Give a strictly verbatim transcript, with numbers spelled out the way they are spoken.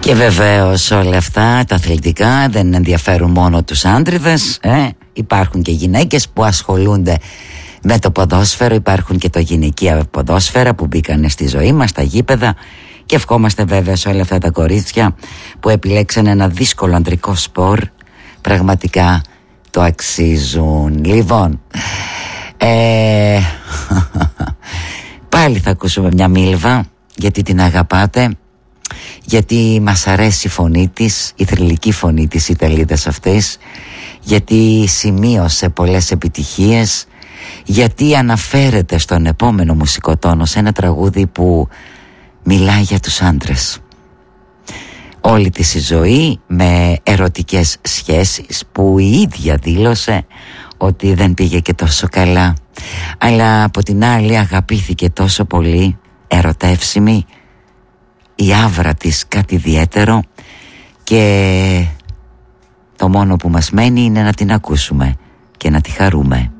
Και βεβαίως όλα αυτά τα αθλητικά δεν ενδιαφέρουν μόνο τους άντριδες, ε? Υπάρχουν και γυναίκες που ασχολούνται με το ποδόσφαιρο, υπάρχουν και τα γυναικεία ποδόσφαιρα που μπήκαν στη ζωή μας, στα γήπεδα, και ευχόμαστε βέβαια σε όλα αυτά τα κορίτσια που επιλέξαν ένα δύσκολο ανδρικό σπορ, πραγματικά το αξίζουν. Λοιπόν, ε... πάλι θα ακούσουμε μια Μίλβα, γιατί την αγαπάτε, γιατί μας αρέσει η φωνή της, η θρυλική φωνή της Ιταλίδας αυτής, γιατί σημείωσε πολλές επιτυχίες, γιατί αναφέρεται στον επόμενο μουσικό τόνο σε ένα τραγούδι που μιλάει για τους άντρες. Όλη της η ζωή με ερωτικές σχέσεις που η ίδια δήλωσε ότι δεν πήγε και τόσο καλά, αλλά από την άλλη αγαπήθηκε τόσο πολύ, ερωτεύσιμη, η άβρα της κάτι ιδιαίτερο, και το μόνο που μας μένει είναι να την ακούσουμε και να τη χαρούμε.